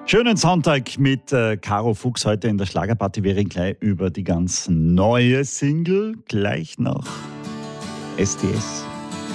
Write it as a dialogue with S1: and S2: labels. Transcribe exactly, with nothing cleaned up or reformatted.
S1: Schönen Sonntag mit äh, Caro Fuchs heute in der Schlagerparty. Wir reden gleich über die ganz neue Single, gleich nach S D S.